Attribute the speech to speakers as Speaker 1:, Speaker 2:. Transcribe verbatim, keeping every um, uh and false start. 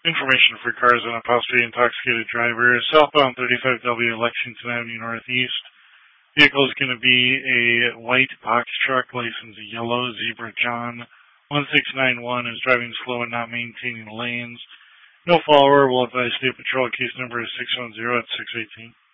Speaker 1: Information for cars on a possibly intoxicated driver. Southbound thirty-five W Lexington Avenue Northeast. Vehicle is going to be a white box truck, license yellow, Zebra John one six nine one, is driving slow and not maintaining lanes. No follower. Will advise State Patrol. Case number is six one zero at six eighteen.